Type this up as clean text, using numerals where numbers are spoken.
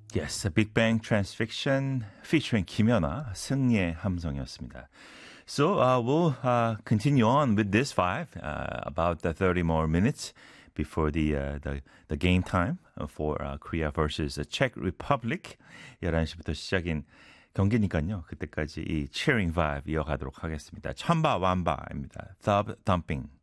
Yes, a Big Bang Transfiction featuring 김연아, 승리의 함성이었습니다. So we'll continue on with this five, about 30 more minutes before the game time for Korea versus Czech Republic. 11시부터 시작인 경기니까요. 그때까지 이 cheering vibe 이어가도록 하겠습니다. 천바 완바입니다. Thumb thumping.